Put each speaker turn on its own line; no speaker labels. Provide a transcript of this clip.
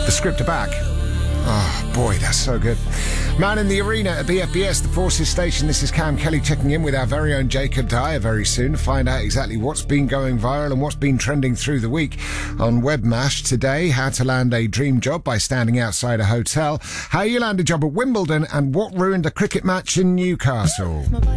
The script are back. Oh, boy, that's so good. Man in the Arena at BFBS, the Forces Station. This is Cam Kelly checking in with our very own Jacob Dyer very soon to find out exactly what's been going viral and what's been trending through the week on Webmash today. How to land a dream job by standing outside a hotel. How you land a job at Wimbledon and what ruined a cricket match in Newcastle.